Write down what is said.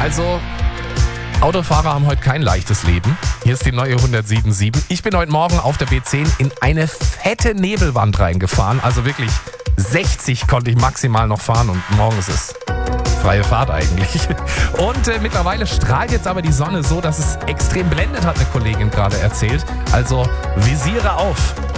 Also, Autofahrer haben heute kein leichtes Leben. Hier ist die neue 107.7. Ich bin heute Morgen auf der B10 in eine fette Nebelwand reingefahren. Also wirklich 60 konnte ich maximal noch fahren und morgens ist freie Fahrt eigentlich. Und mittlerweile strahlt jetzt aber die Sonne so, dass es extrem blendet, hat eine Kollegin gerade erzählt. Also Visiere auf.